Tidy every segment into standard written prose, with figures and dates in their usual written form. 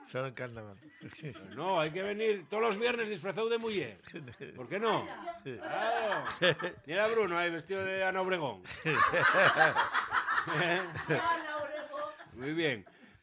Solo en carnaval. No, hay que venir todos los viernes disfrazado de muller. ¿Por qué no? Claro. Mira a Bruno ahí vestido de Ana Obregón. Muy bien.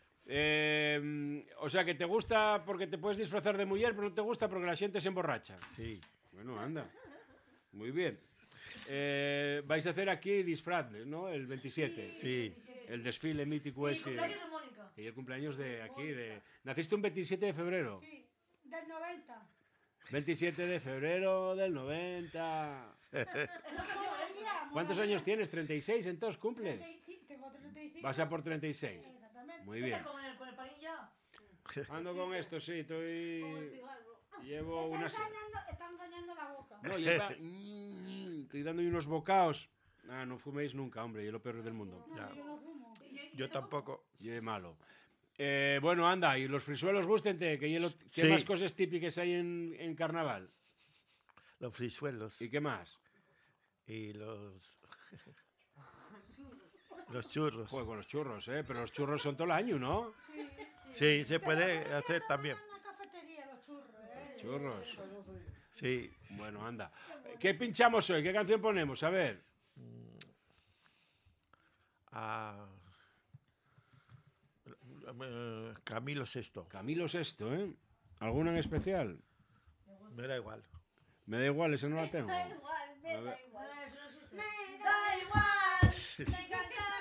O sea, que te gusta porque te puedes disfrazar de mujer, pero no te gusta porque la gente se emborracha. Sí. Bueno, anda. Muy bien. Vais a hacer aquí disfraces, ¿no? El 27. Sí. El desfile mítico ese. Y el cumpleaños de aquí. ¿Naciste un 27 de febrero? Sí, del 90. 27 de febrero del 90. ¿Cuántos años tienes? ¿36 entonces cumples? Tengo 35. Vas a por 36. Exactamente. Muy bien. Con el palín ya. Ando con esto, sí, estoy... Llevo unas... Está engañando la boca. No, estoy dando unos bocaos. Ah, no fuméis nunca, hombre, y es lo peor del mundo. No, yo no fumo. Yo tampoco. Y es malo. Bueno, anda, y los frisuelos, gústente, ¿qué Sí. más cosas típicas hay en carnaval? Los frisuelos. ¿Y qué más? Y los... los churros. Joder, con los churros, pero los churros son todo el año, ¿no? Sí, se puede hacer también. En la cafetería los churros, Churros. Sí. Bueno, anda. ¿Qué pinchamos hoy? ¿Qué canción ponemos? A ver. Camilo Sesto. Camilo Sesto, ¿eh? ¿Alguna en especial? Me da igual. Me da igual, esa no la tengo. Da igual, me A ver. da igual. Me Da igual. Me encanta